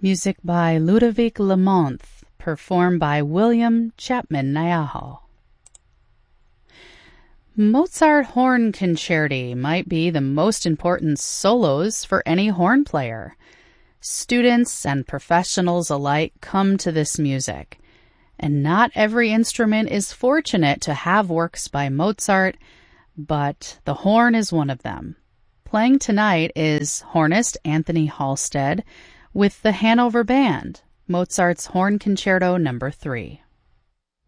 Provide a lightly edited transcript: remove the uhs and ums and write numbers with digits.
Music by Ludovic Lamonth, performed by William Chapman Niahau. Mozart Horn Concerti might be the most important solos for any horn player. Students and professionals alike come to this music, and not every instrument is fortunate to have works by Mozart, but the horn is one of them. Playing tonight is hornist Anthony Halstead with the Hanover Band, Mozart's Horn Concerto No. 3.